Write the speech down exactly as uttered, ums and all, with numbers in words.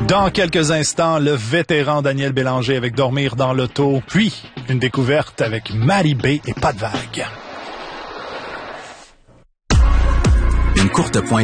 Dans quelques instants, le vétéran Daniel Bélanger avec Dormir dans l'auto, puis une découverte avec Marie B et Pas de vague. Une courte pointe